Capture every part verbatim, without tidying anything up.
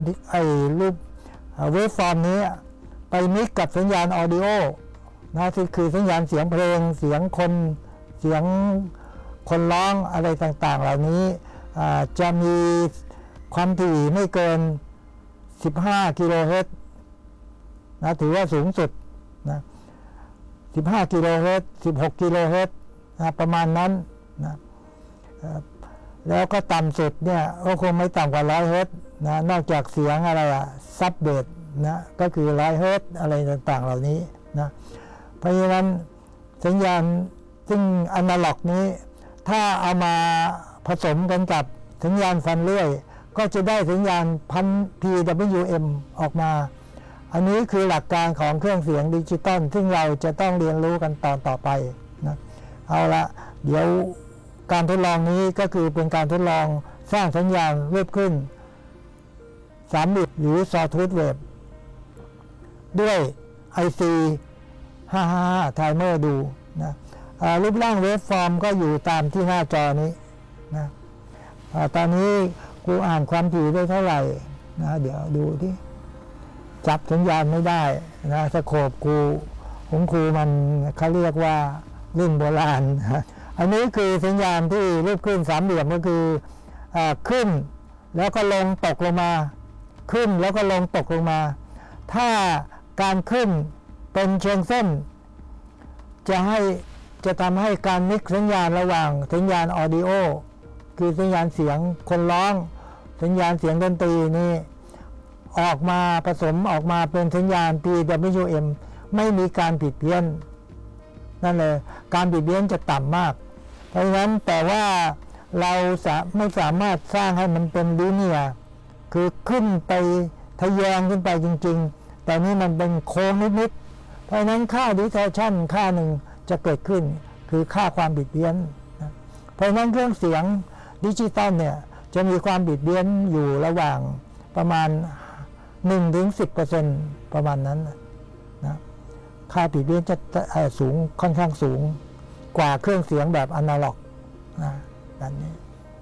ไอ้รูปเวฟฟอร์มนี้ไปมิกกับสัญญาณออดิโอนะที่คือสัญญาณเสียงเพลงเสียงคนเสียงคนร้องอะไรต่างๆเหล่านี้จะมีความถี่ไม่เกินสิบห้ากิโลเฮิรตซ์นะถือว่าสูงสุดนะสิบห้ากิโลเฮิรตซ์สิบหกกิโลเฮิรตซ์นะประมาณนั้นนะแล้วก็ต่ำสุดเนี่ยก็คงไม่ต่ำกว่าร้อยเฮิรตซ์นะนอกจากเสียงอะไรอะซับเบสนะก็คือร้อยเฮิรตซ์อะไรต่างๆเหล่านี้นะเพราะฉะนั้นสัญญาณซึ่งอนาล็อกนี้ถ้าเอามาผสมกันกับสัญญาณฟันเลื่อยก็จะได้สัญญาณพัน พี ดับเบิลยู เอ็ม ออกมาอันนี้คือหลักการของเครื่องเสียงดิจิตอลซึ่งเราจะต้องเรียนรู้กันตอนต่อไปนะเอาละเดี๋ยวการทดลองนี้ก็คือเป็นการทดลองสร้างสัญญาณเวฟขึ้นสามบิตหรือ Sawtooth Wave ด้วย ไอ ซี ห้าห้าห้า Timer ดูนะรูปร่างเวฟฟอร์มก็อยู่ตามที่หน้าจอนี้นะตอนนี้กูอ่านความถี่ได้เท่าไหร่นะเดี๋ยวดูที่จับสัญญาณไม่ได้นะสโคปกูของครูมันเขาเรียกว่ารุ่นโบราณอันนี้คือสัญญาณที่รูปขึ้นสามเหลี่ยมก็คืออขึ้นแล้วก็ลงตกลงมาขึ้นแล้วก็ลงตกลงมาถ้าการขึ้นเป็นเชิงเส้นจะให้จะทำให้การมิกซ์สัญญาณระหว่างสัญญาณออดิโอคือสัญญาณเสียงคนร้องสัญญาณเสียงดนตรีนี่ออกมาผสมออกมาเป็นสัญญาณ พี ดับเบิลยู เอ็ม ไม่มีการผิดเพี้ยนนั่นเลยการผิดเพี้ยนจะต่ำมากเพราะฉะนั้นแต่ว่าเราไม่สามารถสร้างให้มันเป็นลิเนียร์คือขึ้นไปทะแยงขึ้นไปจริงๆแต่นี่มันเป็นโค้งนิดๆเพราะฉะนั้นค่า distortion ค่าหนึ่งจะเกิดขึ้นคือค่าความผิดเพี้ยนเพราะฉะนั้นเครื่องเสียงดิจิตอลเนี่ยจะมีความผิดเพี้ยนอยู่ระหว่างประมาณ หนึ่งถึงสิบเปอร์เซ็นต์ ประมาณนั้นนะค่าผิดเพี้ยนจะสูงค่อนข้างสูงกว่าเครื่องเสียงแบบอนาล็อกนะแบบนี้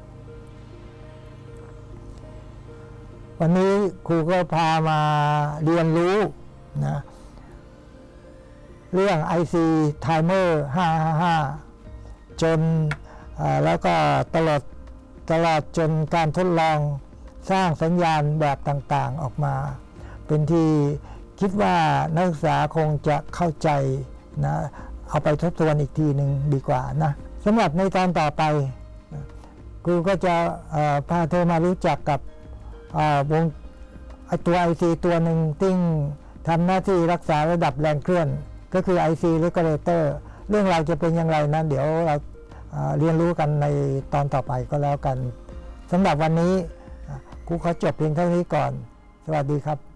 วันนี้ครูก็พามาเรียนรู้นะเรื่อง ไอ ซี Timer ห้าห้าห้าจนแล้วก็ตลอดตลอดจนการทดลองสร้างสัญญาณแบบต่างๆออกมาเป็นที่คิดว่านักศึกษาคงจะเข้าใจนะเอาไปทบทวนอีกทีหนึ่งดีกว่านะสำหรับในตอนต่อไปครูก็จะพาเธอมารู้จักกับวงตัว ไอ ซี ตัวหนึ่งที่ทำหน้าที่รักษาระดับแรงเคลื่อนก็คือ ไอ ซี Regulator เรื่องราวจะเป็นอย่างไรนั้นเดี๋ยวเราเรียนรู้กันในตอนต่อไปก็แล้วกันสำหรับวันนี้ครูขอจบเพียงเท่านี้ก่อนสวัสดีครับ